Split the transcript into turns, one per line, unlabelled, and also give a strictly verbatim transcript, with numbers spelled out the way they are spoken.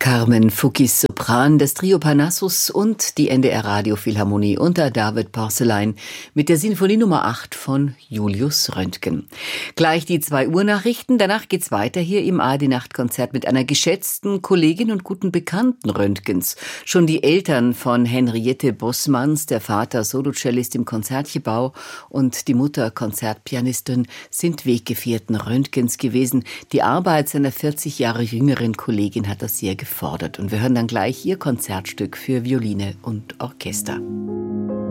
Carmen Fuckis Sopran, das Trio Parnassus und die N D R Radiophilharmonie unter David Porcelain mit der Sinfonie Nummer acht von Julius Röntgen. Gleich die zwei Uhr Nachrichten, danach geht's weiter hier im A R D-Nachtkonzert mit einer geschätzten Kollegin und guten Bekannten Röntgens. Schon die Eltern von Henriette Bossmanns, der Vater Solocellist im Konzertgebau und die Mutter Konzertpianistin, sind Weggefährten Röntgens gewesen. Die Arbeit seiner vierzig Jahre jüngeren Kollegin hat das sehr gefordert. Und wir hören dann gleich ihr Konzertstück für Violine und Orchester.